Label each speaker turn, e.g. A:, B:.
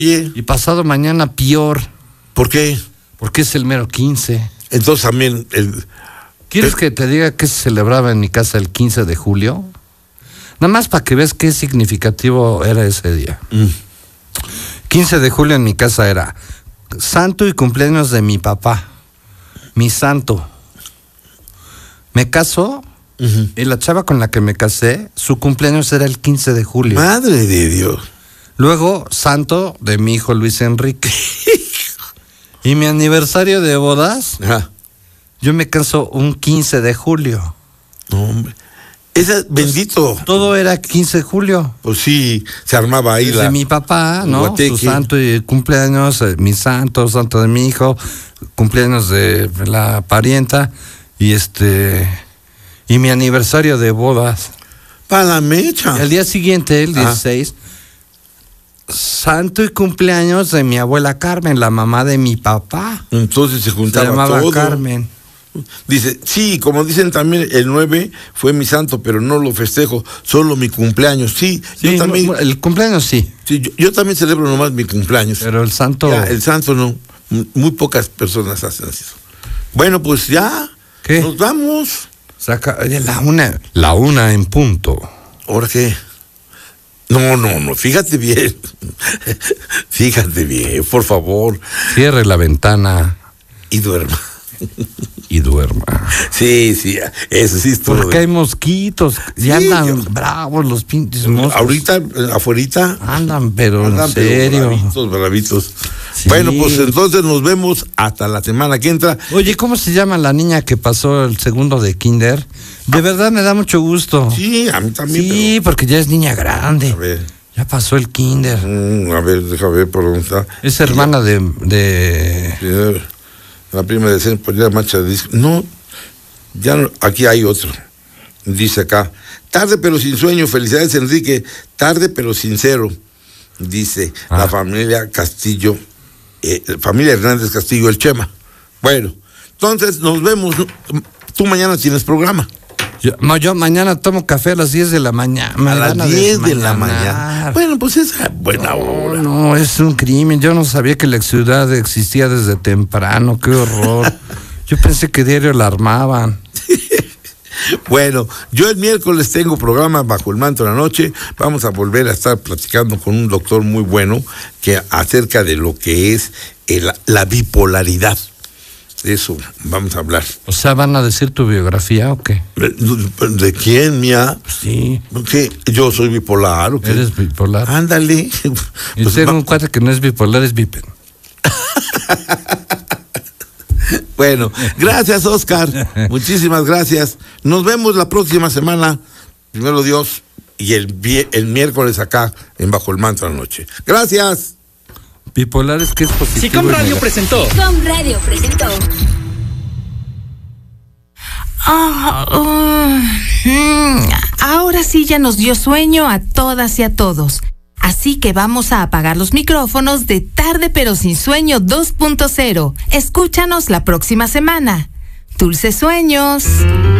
A: Y pasado mañana peor.
B: ¿Por qué?
A: Porque es el mero 15.
B: Entonces también...
A: ¿Quieres que te diga qué se celebraba en mi casa el 15 de julio? Nada más para que veas qué significativo era ese día. 15 de julio en mi casa era santo y cumpleaños de mi papá. Mi santo. Me caso y la chava con la que me casé, su cumpleaños era el 15 de julio.
B: Madre de Dios.
A: Luego, santo de mi hijo Luis Enrique. Y mi aniversario de bodas, yo me caso un 15 de julio.
B: No, hombre. Bendito.
A: Todo era 15 de julio.
B: Pues sí, se armaba ahí
A: de mi papá, ¿no? Guateque. Su santo y cumpleaños, mi santo de mi hijo, cumpleaños de la parienta y y mi aniversario de bodas.
B: Para la mecha.
A: Y al día siguiente, el 16, santo y cumpleaños de mi abuela Carmen, la mamá de mi papá.
B: Entonces se juntaba todo.
A: Se llamaba Carmen.
B: Dice, sí, como dicen también, el 9 fue mi santo, pero no lo festejo, solo mi cumpleaños. Sí, yo también.
A: El cumpleaños sí.
B: Sí, yo también celebro nomás mi cumpleaños.
A: Pero el santo.
B: Ya, el santo no. Muy pocas personas hacen eso. Bueno, pues ya.
A: ¿Qué?
B: Nos vamos.
A: Saca la una en punto.
B: ¿Ahora qué? No, fíjate bien. Fíjate bien, por favor.
A: Cierre la ventana.
B: Y duerma. Sí, eso sí es todo.
A: Porque hay mosquitos. Ya andan bravos los pinches mosquitos.
B: Ahorita, afuerita.
A: Andan, pero en serio.
B: Bravitos. Sí. Bueno, pues entonces nos vemos hasta la semana que entra.
A: Oye, ¿cómo se llama la niña que pasó el segundo de kinder? De verdad me da mucho gusto.
B: Sí, a mí también.
A: Sí, porque ya es niña grande.
B: A ver.
A: Ya pasó el kinder.
B: A ver, déjame ver por dónde está.
A: Es hermana de...
B: La prima de ser por la marcha de disco. No, ya no, aquí hay otro. Dice acá, tarde pero sin sueño, felicidades Enrique, tarde pero sincero. Dice la familia Castillo, familia Hernández Castillo, el Chema. Bueno, entonces nos vemos. Tú mañana tienes programa.
A: Yo mañana tomo café a las 10 de la mañana.
B: A las 10 de la mañana. Bueno, pues es buena hora.
A: No, es un crimen. Yo no sabía que la ciudad existía desde temprano. Qué horror. Yo pensé que diario la armaban.
B: Bueno, yo el miércoles tengo programa Bajo el Manto de la Noche. Vamos a volver a estar platicando con un doctor muy bueno acerca de lo que es la bipolaridad. De eso vamos a hablar.
A: O sea, ¿van a decir tu biografía o qué?
B: ¿De quién, mía?
A: Sí.
B: ¿Qué? ¿Yo soy bipolar o qué?
A: ¿Eres bipolar?
B: Ándale.
A: Y pues tengo un cuate que no es bipolar, es bipen.
B: Bueno, gracias, Oscar. Muchísimas gracias. Nos vemos la próxima semana. Primero Dios. Y el miércoles acá en Bajo el Manto de la Noche. Gracias.
A: Bipolar es que es positivo.
C: SICOM Radio presentó.
D: SICOM Radio presentó.
E: Ahora sí ya nos dio sueño a todas y a todos. Así que vamos a apagar los micrófonos de Tarde pero sin sueño 2.0. Escúchanos la próxima semana. Dulces sueños.